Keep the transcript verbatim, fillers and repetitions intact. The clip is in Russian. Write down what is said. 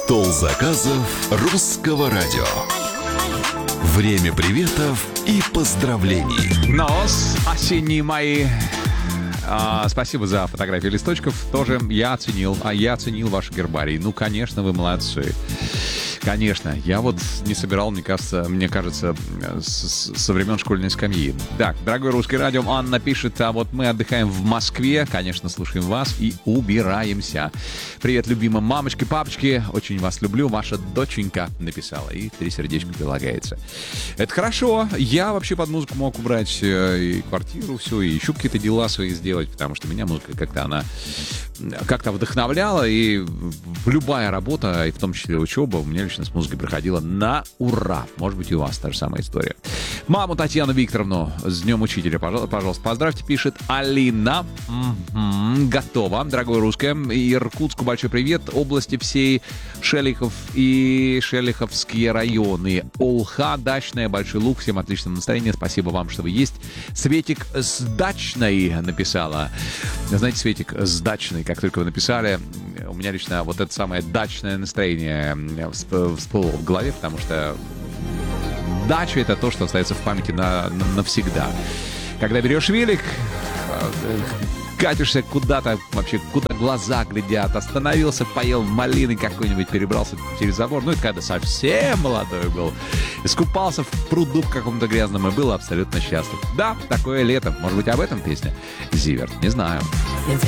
Стол заказов русского радио. Время приветов и поздравлений. Нос, осенние мои. А, спасибо за фотографии листочков. Тоже я оценил. А я оценил ваш гербарий. Ну, конечно, вы молодцы. Конечно, я вот не собирал, мне кажется, мне кажется, с, со времен школьной скамьи. Так, дорогое русское радио, Анна пишет, а вот мы отдыхаем в Москве, конечно, слушаем вас и убираемся. Привет, любимым мамочке, папочке, очень вас люблю, ваша доченька написала, и три сердечка прилагается. Это хорошо, я вообще под музыку мог убрать и квартиру, все, и еще какие-то дела свои сделать, потому что меня музыка как-то она как-то вдохновляла, и любая работа, и в том числе учеба, у меня лично с музыкой проходила на ура. Может быть, и у вас та же самая история. Маму Татьяну Викторовну с Днем Учителя, пожалуйста, поздравьте, пишет Алина. М-м, готово. Дорогое русское. Иркутску большой привет. Области всей Шелихов и Шелиховские районы. Олха, Дачная, Большой Луг. Всем отличного настроения. Спасибо вам, что вы есть. Светик с Дачной написала. Знаете, Светик с Дачной, как только вы написали, у меня лично вот это самое дачное настроение всплыло в голове, потому что дача — это то, что остается в памяти на, на, навсегда. Когда берешь велик, катишься куда-то, вообще куда глаза глядят, остановился, поел малины какой-нибудь, перебрался через забор, ну и когда совсем молодой был, искупался в пруду в каком-то грязном и был абсолютно счастлив. Да, такое лето. Может быть, об этом песня Зиверт? Не знаю.